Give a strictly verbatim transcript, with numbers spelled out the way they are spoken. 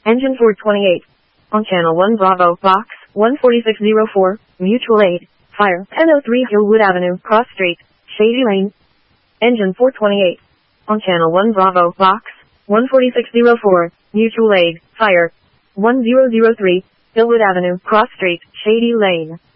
Engine four twenty-eight. On channel one Bravo, box one forty-six oh four, mutual aid, fire, ten oh three Hillwood Avenue, Cross Street, Shady Lane. Engine four twenty-eight. On channel one Bravo, box one forty-six oh four, mutual aid, fire, one thousand three, Hillwood Avenue, Cross Street, Shady Lane.